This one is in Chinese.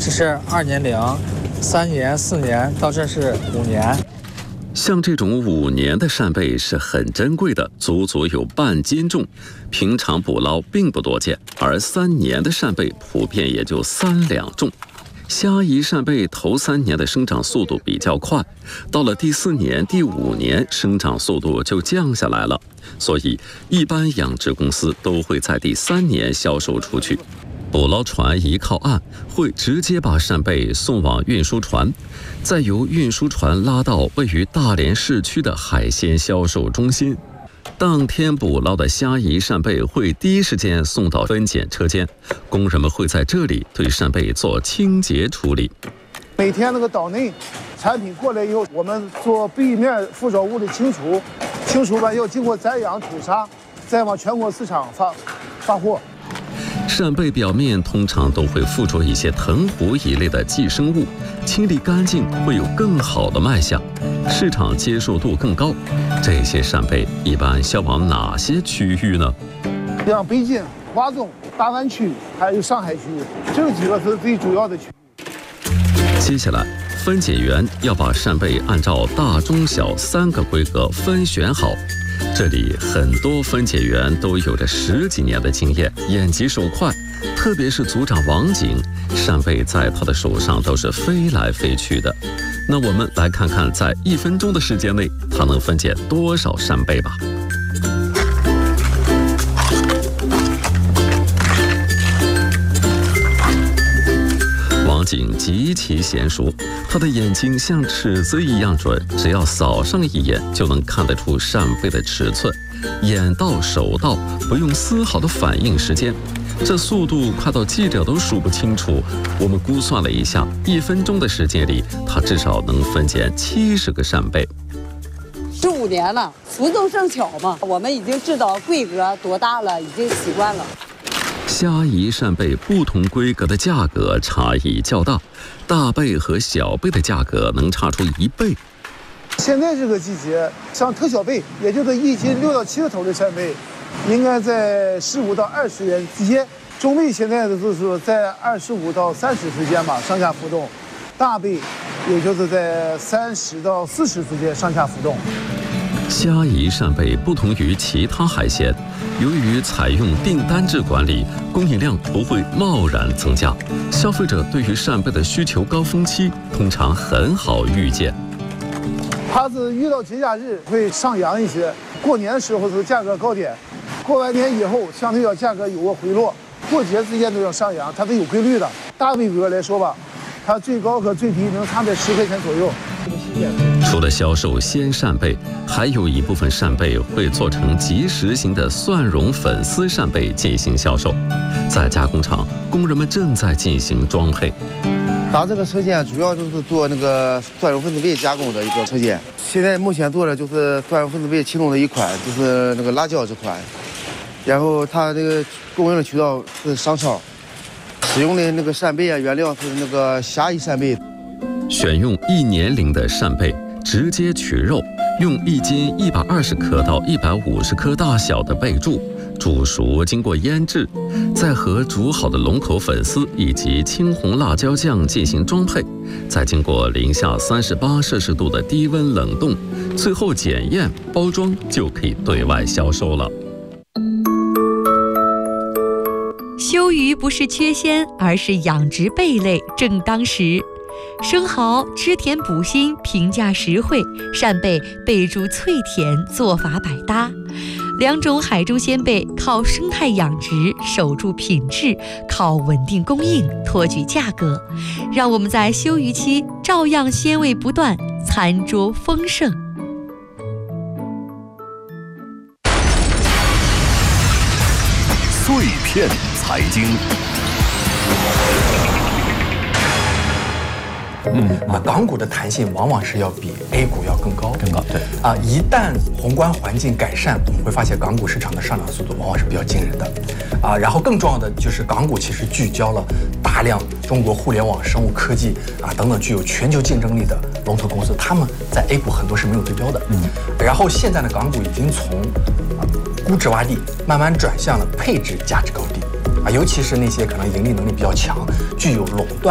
这是2年零、3年、4年，到这是5年。 像这种5年的扇贝是很珍贵的，足足有半斤重，平常捕捞并不多见，而3年的扇贝普遍也就3两重。虾夷扇贝头3年的生长速度比较快，到了第4年、第5年，生长速度就降下来了，所以一般养殖公司都会在第3年销售出去。捕捞船一靠岸，会直接把扇贝送往运输船，再由运输船拉到位于大连市区的海鲜销售中心。当天捕捞的虾夷扇贝会第一时间送到分拣车间，工人们会在这里对扇贝做清洁处理。 每天那个岛内产品过来以后，我们做壁面附着物的清除，清除完要经过摘阳吐沙，再往全国市场发货。 扇贝表面通常都会附着一些藤壶一类的寄生物，清理干净会有更好的卖相，市场接受度更高。这些扇贝一般销往哪些区域呢？ 像北京、华中、大湾区还有上海区，这几个是最主要的区域。 接下来，分拣员要把扇贝按照大、中、小3个规格分选好。这里很多分拣员都有着10几年的经验，眼疾手快，特别是组长王景，扇贝在他的手上都是飞来飞去的。那我们来看看，在1分钟的时间内，他能分拣多少扇贝吧。王景极其娴熟，他的眼睛像尺子一样准，只要扫上一眼就能看得出扇贝的尺寸，眼到手到，不用丝毫的反应时间。这速度快到记者都数不清楚。我们估算了一下，1分钟的时间里，他至少能分拣70个扇贝。 15年了，福中生巧嘛，我们已经知道规格多大了，已经习惯了。 虾夷扇贝不同规格的价格差异较大，大贝和小贝的价格能差出1倍。 现在这个季节，像特小贝，也就是1斤6到7个头的扇贝，应该在15到20元之间。中贝现在的就是在25到30之间吧，上下浮动。大贝也就是在30到40之间上下浮动。 虾夷扇贝不同于其他海鲜，由于采用订单制管理，供应量不会贸然增加，消费者对于扇贝的需求高峰期通常很好预见。 它是遇到节假日会上扬一些，过年的时候是价格高点，过完年以后相对要价格有个回落，过节之间都要上扬，它是有规律的。大贝格来说吧，它最高和最低能差在10块钱左右。 除了销售鲜扇贝，还有一部分扇贝会做成即食型的蒜蓉粉丝扇贝进行销售。在加工厂，工人们正在进行装配。 打这个车间主要就是做那个蒜蓉分子贝加工的一个车间。现在目前做的就是蒜蓉分子贝其中的一款，就是那个辣椒这款。然后它这个供应的渠道是商超，使用的那个扇贝啊，原料是那个虾夷扇贝。 选用1年龄的扇贝，直接取肉，用1斤120克到150克大小的贝柱煮熟，经过腌制，再和煮好的龙口粉丝以及青红辣椒酱进行装配，再经过零下38摄氏度的低温冷冻，最后检验包装就可以对外销售了。 休渔不是缺鲜，而是养殖贝类正当时。生蚝吃甜补心，平价实惠；扇贝贝珠脆甜，做法百搭。2种海中鲜贝靠生态养殖，守住品质，靠稳定供应，托举价格，让我们在休渔期照样鲜味不断，餐桌丰盛。 碎片财经。 港股的弹性往往是要比 A 股要更高，对一旦宏观环境改善，我们会发现港股市场的上涨速度往往是比较惊人的然后更重要的就是港股其实聚焦了大量中国互联网、生物科技等等具有全球竞争力的龙头公司，他们在 A 股很多是没有对标的。然后现在呢，港股已经从估值洼地慢慢转向了配置价值高地尤其是那些可能盈利能力比较强、具有垄断